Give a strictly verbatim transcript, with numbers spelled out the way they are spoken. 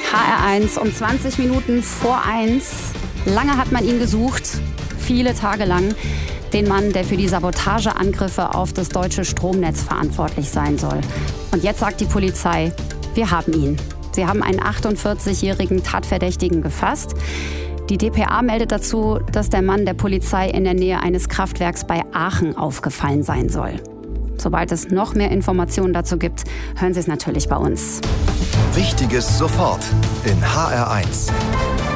H R eins um zwanzig Minuten vor eins. Lange hat man ihn gesucht, viele Tage lang. Den Mann, der für die Sabotageangriffe auf das deutsche Stromnetz verantwortlich sein soll. Und jetzt sagt die Polizei, wir haben ihn. Sie haben einen achtundvierzigjährigen Tatverdächtigen gefasst. Die D P A meldet dazu, dass der Mann der Polizei in der Nähe eines Kraftwerks bei Aachen aufgefallen sein soll. Sobald es noch mehr Informationen dazu gibt, hören Sie es natürlich bei uns. Wichtiges sofort in H R eins.